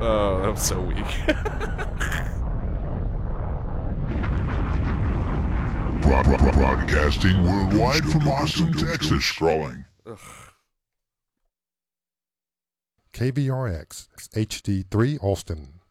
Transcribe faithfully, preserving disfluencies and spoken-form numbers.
Oh, that was so weak. Broad- broad- broadcasting worldwide from Austin, Texas. Scrolling. K B R X H D three Austin.